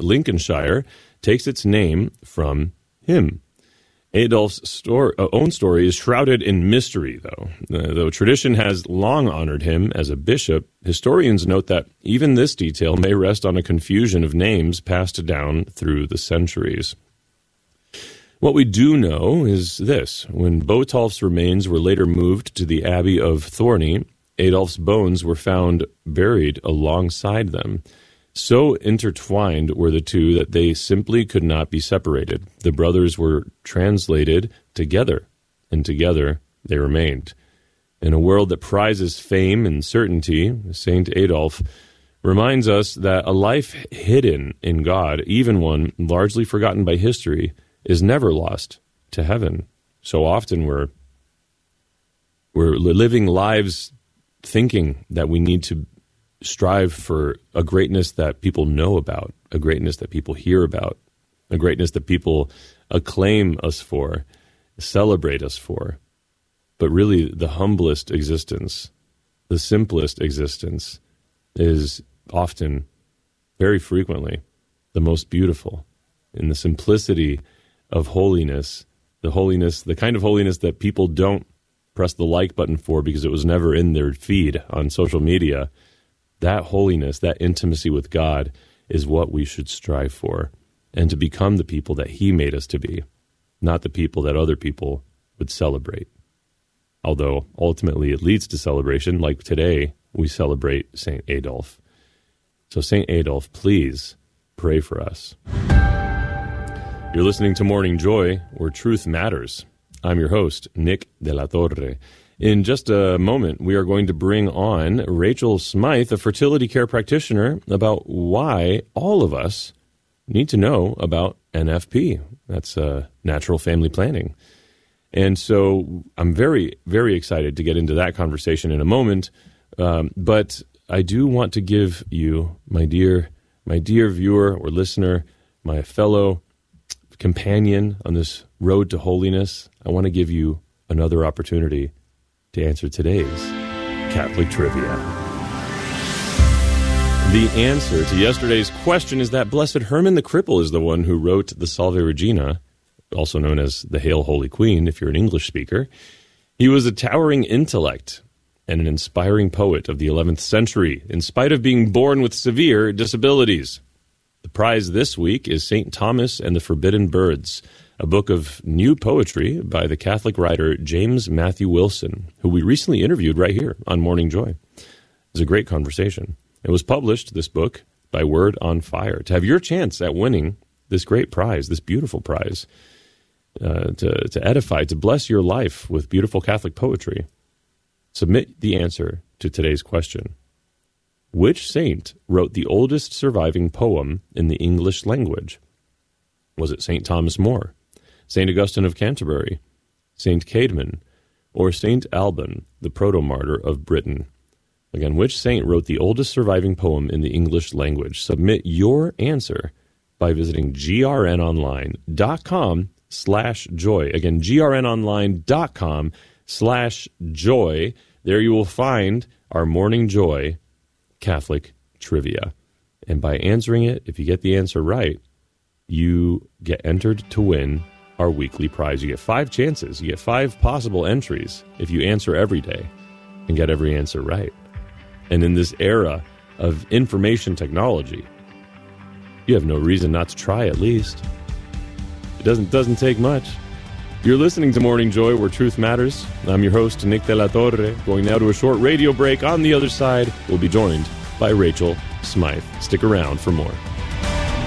Lincolnshire, takes its name from him. Adolf's own story is shrouded in mystery, though. Though tradition has long honored him as a bishop, historians note that even this detail may rest on a confusion of names passed down through the centuries. What we do know is this. When Botolph's remains were later moved to the Abbey of Thorney, Adolf's bones were found buried alongside them. So intertwined were the two that they simply could not be separated. The brothers were translated together, and together they remained. In a world that prizes fame and certainty, Saint Adolf reminds us that a life hidden in God, even one largely forgotten by history, is never lost to heaven. So often we're living lives thinking that we need to strive for a greatness that people know about, a greatness that people hear about, a greatness that people acclaim us for, celebrate us for. But really, the humblest existence, the simplest existence, is often, very frequently, the most beautiful. In the simplicity of holiness, the kind of holiness that people don't press the like button for because it was never in their feed on social media, that holiness, that intimacy with God is what we should strive for, and to become the people that he made us to be, not the people that other people would celebrate. Although ultimately it leads to celebration, like today we celebrate St. Adolf. So St. Adolf, please pray for us. You're listening to Morning Joy, where truth matters. I'm your host, Nick de la Torre. In just a moment, we are going to bring on Rachel Smythe, a fertility care practitioner, about why all of us need to know about NFP. That's natural family planning. And so I'm very, very excited to get into that conversation in a moment. But I do want to give you, my dear viewer or listener, my fellow companion on this road to holiness, I want to give you another opportunity to answer today's Catholic Trivia. The answer to yesterday's question is that Blessed Herman the Cripple is the one who wrote the Salve Regina, also known as the Hail Holy Queen if you're an English speaker. He was a towering intellect and an inspiring poet of the 11th century, in spite of being born with severe disabilities. The prize this week is St. Thomas and the Forbidden Birds, a book of new poetry by the Catholic writer James Matthew Wilson, who we recently interviewed right here on Morning Joy. It was a great conversation. It was published, this book, by Word on Fire. To have your chance at winning this great prize, this beautiful prize, to edify, to bless your life with beautiful Catholic poetry, submit the answer to today's question. Which saint wrote the oldest surviving poem in the English language? Was it St. Thomas More, St. Augustine of Canterbury, St. Caedmon, or St. Alban, the proto-martyr of Britain? Again, which saint wrote the oldest surviving poem in the English language? Submit your answer by visiting grnonline.com/joy. Again, grnonline.com/joy. There you will find our Morning Joy Catholic Trivia. And by answering it, if you get the answer right, you get entered to win our weekly prize. You get 5 chances. You get 5 possible entries if you answer every day and get every answer right. And in this era of information technology, you have no reason not to try at least. It doesn't take much. You're listening to Morning Joy, where truth matters. I'm your host, Nick de la Torre. Going now to a short radio break. On the other side, we'll be joined by Rachel Smythe. Stick around for more.